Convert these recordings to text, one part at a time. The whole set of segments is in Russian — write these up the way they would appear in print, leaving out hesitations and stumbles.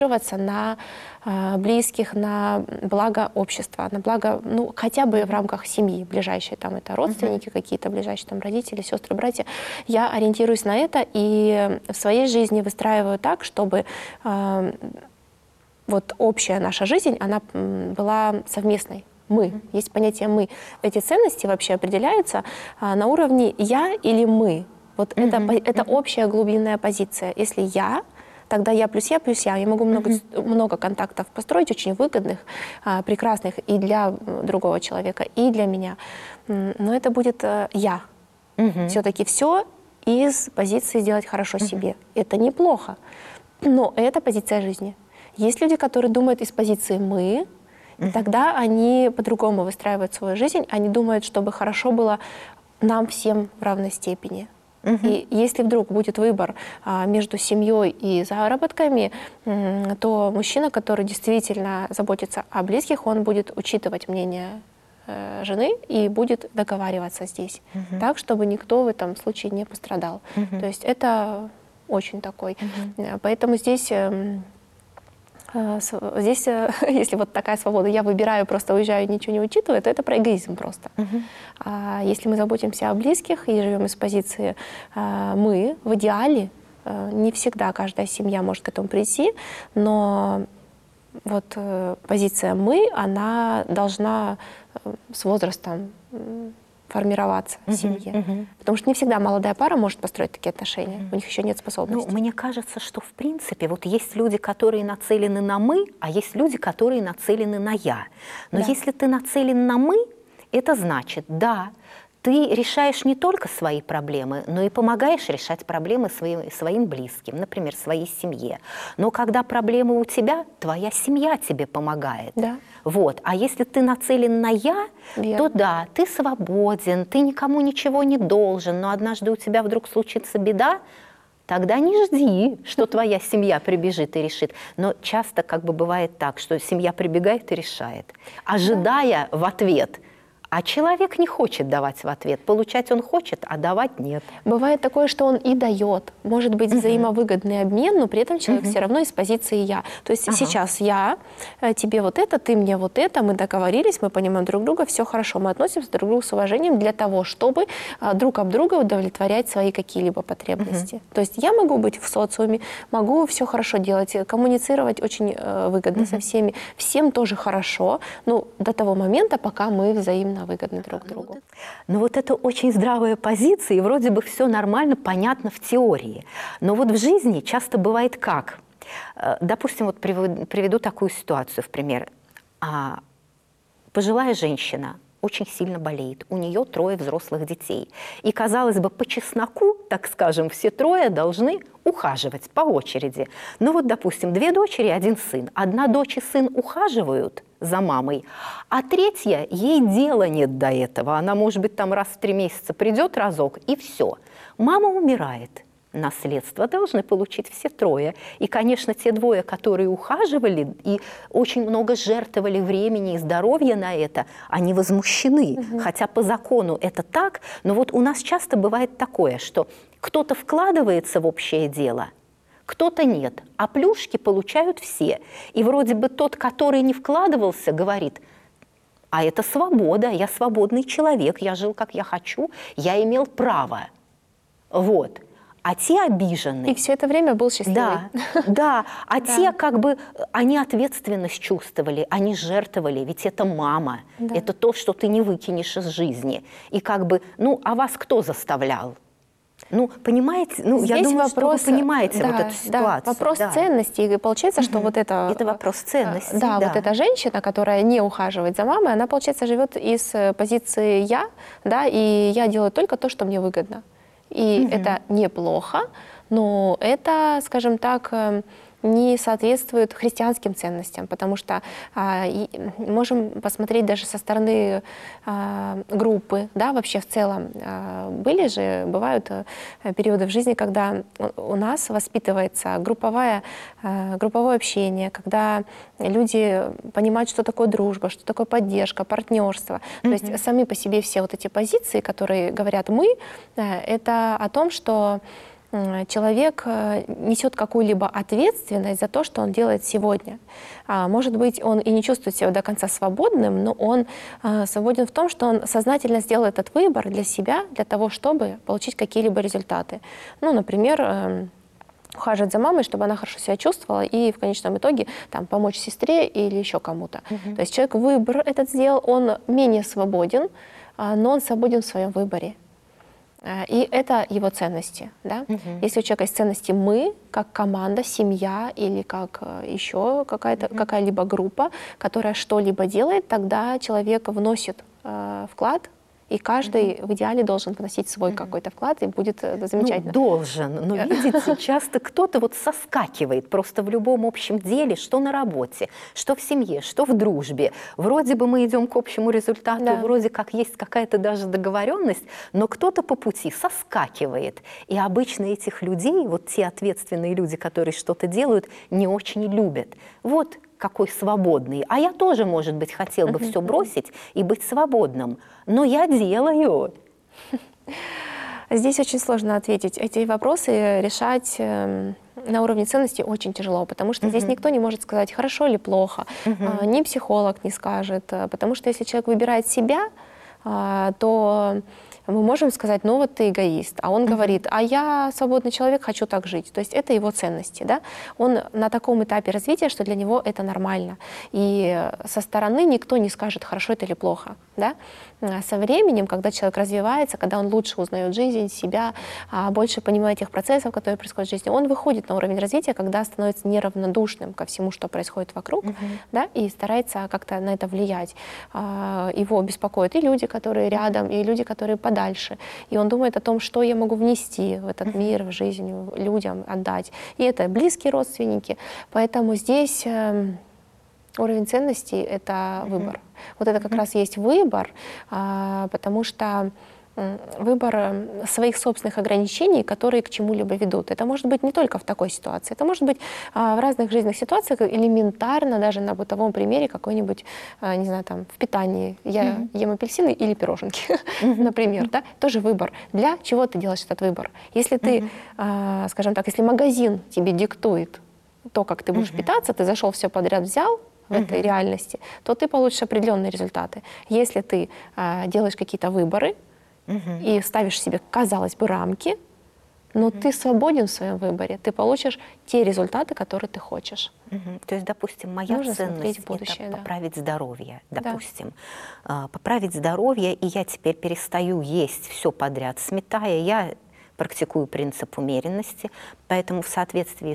на близких, на благо общества, на благо, ну, хотя бы в рамках семьи ближайшей, там это родственники какие-то ближайшие, там родители, сестры, братья. Я ориентируюсь на это и в своей жизни выстраиваю так, чтобы вот общая наша жизнь, она была совместной. Мы. Есть понятие «мы». Эти ценности вообще определяются на уровне «я» или «мы». Вот это общая глубинная позиция. Если «я», тогда я плюс я плюс я. Я могу много контактов построить, очень выгодных, прекрасных и для другого человека, и для меня. Но это будет я. Все-таки все из позиции сделать хорошо себе. Это неплохо. Но это позиция жизни. Есть люди, которые думают из позиции «мы», и тогда они по-другому выстраивают свою жизнь. Они думают, чтобы хорошо было нам всем в равной степени. И если вдруг будет выбор между семьей и заработками, то мужчина, который действительно заботится о близких, он будет учитывать мнение жены и будет договариваться здесь, так, чтобы никто в этом случае не пострадал. То есть это очень такой. Поэтому здесь... Здесь, если вот такая свобода, я выбираю, просто уезжаю, ничего не учитываю, то это про эгоизм просто. А если мы заботимся о близких и живем из позиции «мы», в идеале, не всегда каждая семья может к этому прийти, но вот позиция «мы», она должна с возрастом формироваться в семье. Потому что не всегда молодая пара может построить такие отношения. У них еще нет способностей. Ну, мне кажется, что в принципе вот есть люди, которые нацелены на «мы», а есть люди, которые нацелены на «я». Но если ты нацелен на «мы», это значит, да, ты решаешь не только свои проблемы, но и помогаешь решать проблемы своим близким, например, своей семье. Но когда проблемы у тебя, твоя семья тебе помогает. Да. Вот. А если ты нацелен на «я», то да, ты свободен, ты никому ничего не должен, но однажды у тебя вдруг случится беда, тогда не жди, что твоя семья прибежит и решит. Но часто как бы бывает так, что семья прибегает и решает, ожидая в ответ. А человек не хочет давать в ответ. Получать он хочет, а давать нет. Бывает такое, что он и дает. Может быть взаимовыгодный обмен, но при этом человек все равно из позиции «я». То есть сейчас я, тебе вот это, ты мне вот это, мы договорились, мы понимаем друг друга, все хорошо, мы относимся друг к другу с уважением для того, чтобы друг об друга удовлетворять свои какие-либо потребности. То есть я могу быть в социуме, могу все хорошо делать, коммуницировать очень выгодно со всеми. Всем тоже хорошо, ну, до того момента, пока мы взаимно выгодны друг другу. Ну вот это очень здравая позиция, и вроде бы все нормально, понятно в теории. Но вот в жизни часто бывает как? Допустим, вот приведу такую ситуацию в пример. Пожилая женщина очень сильно болеет, у нее 3 взрослых детей. И, казалось бы, по чесноку, так скажем, все 3 должны ухаживать по очереди. Ну вот, допустим, 2 дочери, 1 сын. Одна дочь и сын ухаживают за мамой, а 3-я, ей дела нет до этого. Она, может быть, там раз в 3 месяца придет разок, и все. Мама умирает. Наследство должны получить все 3. И, конечно, те 2, которые ухаживали и очень много жертвовали времени и здоровья на это, они возмущены. Хотя по закону это так, но вот у нас часто бывает такое, что кто-то вкладывается в общее дело, кто-то нет, а плюшки получают все. И вроде бы тот, который не вкладывался, говорит: а это свобода, я свободный человек, я жил как я хочу, я имел право. Вот. А те обиженные. И все это время был счастливый. Да. А те как бы, они ответственность чувствовали, они жертвовали, ведь это мама. Это то, что ты не выкинешь из жизни. И как бы, ну, а вас кто заставлял? Ну, понимаете, ну, я думаю, вопрос, что вы понимаете вот эту ситуацию. Вопрос ценностей. И получается, что вот это... Это вопрос ценностей, вот эта женщина, которая не ухаживает за мамой, она, получается, живет из позиции «я», да, и я делаю только то, что мне выгодно. И это неплохо, но это, скажем так, не соответствует христианским ценностям, потому что можем посмотреть даже со стороны группы, да, вообще в целом. Бывают периоды в жизни, когда у нас воспитывается групповое общение, когда люди понимают, что такое дружба, что такое поддержка, партнерство. То есть сами по себе все вот эти позиции, которые говорят «мы», это о том, что человек несет какую-либо ответственность за то, что он делает сегодня. Может быть, он и не чувствует себя до конца свободным, но он свободен в том, что он сознательно сделал этот выбор для себя, для того, чтобы получить какие-либо результаты. Ну, например, ухаживать за мамой, чтобы она хорошо себя чувствовала и в конечном итоге там, помочь сестре или еще кому-то. То есть человек выбор этот сделал, он менее свободен, но он свободен в своем выборе. И это его ценности. Да? Если у человека есть ценности «мы», как команда, семья или как еще какая-либо группа, которая что-либо делает, тогда человек вносит вклад, и каждый в идеале должен вносить свой какой-то вклад, и будет замечательно. Ну, должен, но видите, часто кто-то вот соскакивает просто в любом общем деле, что на работе, что в семье, что в дружбе. Вроде бы мы идем к общему результату, Да. вроде как есть какая-то даже договоренность, но кто-то по пути соскакивает. И обычно этих людей, вот те ответственные люди, которые что-то делают, не очень любят. Вот какой свободный. А я тоже, может быть, хотел бы все бросить и быть свободным. Но я делаю. Здесь очень сложно ответить. Эти вопросы решать на уровне ценностей очень тяжело, потому что здесь никто не может сказать, хорошо или плохо. Ни психолог не скажет. Потому что если человек выбирает себя, то мы можем сказать, ну вот ты эгоист, а он говорит, а я свободный человек, хочу так жить. То есть это его ценности. Да? Он на таком этапе развития, что для него это нормально. И со стороны никто не скажет, хорошо это или плохо. Да? Со временем, когда человек развивается, когда он лучше узнает жизнь, себя, больше понимает тех процессов, которые происходят в жизни, он выходит на уровень развития, когда становится неравнодушным ко всему, что происходит вокруг, да, и старается как-то на это влиять. Его беспокоят и люди, которые рядом, и люди, которые подальше. И он думает о том, что я могу внести в этот мир, в жизнь, людям отдать. И это близкие родственники. Поэтому здесь уровень ценностей — это выбор. Вот это как раз есть выбор, потому что выбор своих собственных ограничений, которые к чему-либо ведут. Это может быть не только в такой ситуации, это может быть в разных жизненных ситуациях, элементарно, даже на бытовом примере какой-нибудь, не знаю, там, в питании. Я ем апельсины или пироженки, например, да? Тоже выбор. Для чего ты делаешь этот выбор? Если ты, скажем так, если магазин тебе диктует то, как ты будешь питаться, ты зашел, все подряд взял, в этой реальности, то ты получишь определенные результаты. Если ты делаешь какие-то выборы и ставишь себе, казалось бы, рамки, но ты свободен в своем выборе, ты получишь те результаты, которые ты хочешь. То есть, допустим, моя Нужно ценность смотреть в будущее, это да. поправить здоровье, допустим. Поправить здоровье, и я теперь перестаю есть все подряд, сметая. Я практикую принцип умеренности, поэтому в соответствии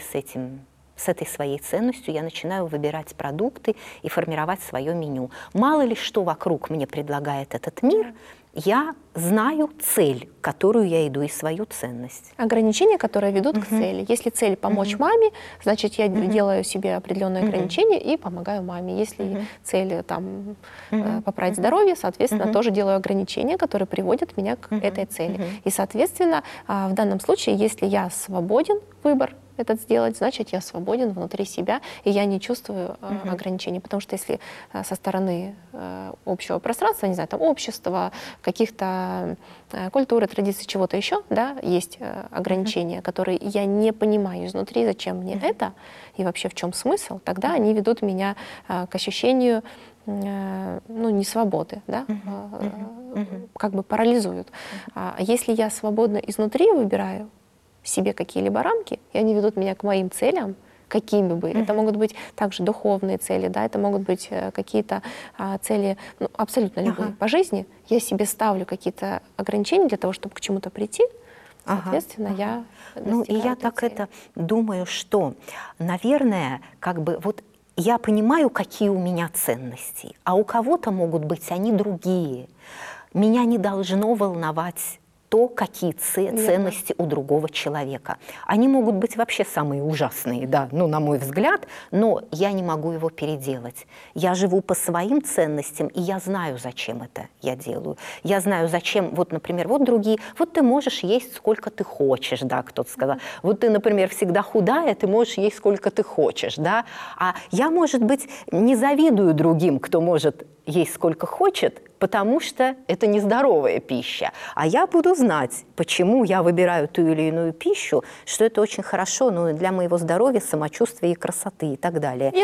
с этой своей ценностью я начинаю выбирать продукты и формировать свое меню. Мало ли что вокруг мне предлагает этот мир, я знаю цель, к которую я иду, и свою ценность. Ограничения, которые ведут к цели. Если цель помочь маме, значит, я делаю себе определенные ограничения и помогаю маме. Если цель там, поправить здоровье, соответственно, тоже делаю ограничения, которые приводят меня к этой цели. И, соответственно, в данном случае, если я свободен выбор этот сделать, значит, я свободен внутри себя, и я не чувствую ограничений. Потому что если со стороны общего пространства, не знаю, там общества, каких-то культуры, традиций, чего-то еще, да, есть ограничения, которые я не понимаю изнутри, зачем мне это, и вообще в чем смысл, тогда они ведут меня к ощущению ну, несвободы, да, как бы парализуют. А если я свободно изнутри выбираю себе какие-либо рамки, и они ведут меня к моим целям, какими бы. Это могут быть также духовные цели, да, это могут быть какие-то цели, ну, абсолютно любые по жизни. Я себе ставлю какие-то ограничения для того, чтобы к чему-то прийти, соответственно, я Ну, и я так цели. это думаю, что, наверное, как бы вот я понимаю, какие у меня ценности, а у кого-то могут быть они другие. Меня не должно волновать то, какие ценности у другого человека. Они могут быть вообще самые ужасные, да, ну, на мой взгляд, но я не могу его переделать. Я живу по своим ценностям, и я знаю, зачем это я делаю. Я знаю, зачем, вот, например, вот другие, вот ты можешь есть сколько ты хочешь, да, кто-то сказал. Вот ты, например, всегда худая, ты можешь есть сколько ты хочешь, да. А я, может быть, не завидую другим, кто может есть сколько хочет, потому что это нездоровая пища. А я буду знать, почему я выбираю ту или иную пищу, что это очень хорошо, ну, для моего здоровья, самочувствия и красоты и так далее.